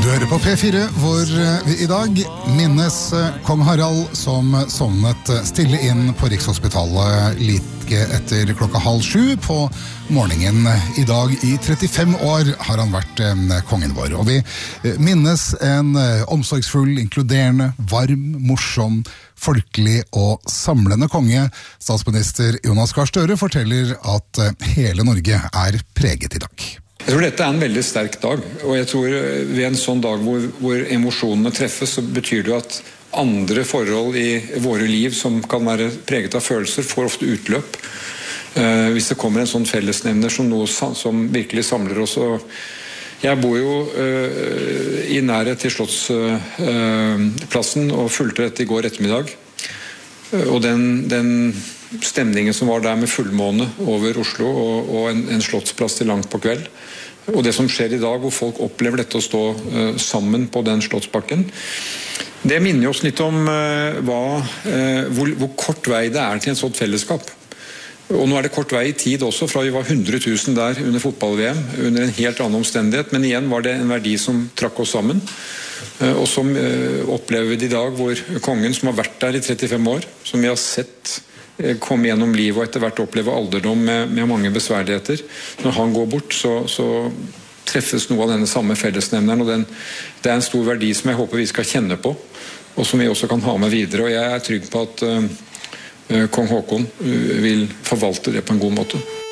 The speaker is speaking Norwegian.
hører på P4, hvor vi i dag minnes kong Harald som sovnet stille inn på Rikshospitalet like etter 6:30 på morgenen. I dag i 35 år har han vært kongen vår, og vi minnes en omsorgsfull, inkluderende, varm, morsom, folkelig og samlende konge. Statsminister Jonas Gahr Støre forteller at hele Norge er preget i dag. Jeg tror dette er en veldig sterk dag, og jeg tror ved en sånn dag hvor emosjonene treffes, så betyr det jo at andre forhold i våre liv som kan være preget av følelser, får ofte utløp. Hvis det kommer en sånn fellesnevner som noe som virkelig samler oss. Og jeg bor jo i nærhet til Slottsplassen og fulgte dette i går ettermiddag. Og den stemningen som var der med fullmåne over Oslo og en slottsplass til langt på kveld, og det som skjer i dag hvor folk opplever dette å stå sammen på den slottsbakken, det minner oss litt om hvor kort vei det er til en sånt fellesskap. Og nå er det kort vei i tid også, fra vi var 100 000 der under fotball-VM, under en helt annen omstendighet, men igjen var det en verdi som trakk oss sammen. Og som opplever vi i dag, hvor kongen som har vært der i 35 år, som vi har sett komme gjennom livet og etter hvert oppleve alderdom med mange besværligheter. Når han går bort, så treffes noe av denne samme fellesnevneren, og det er en stor verdi som jeg håper vi skal kjenne på, og som vi også kan ha med videre. Og jeg er trygg på at kong Haakon vil forvalte det på en god måte.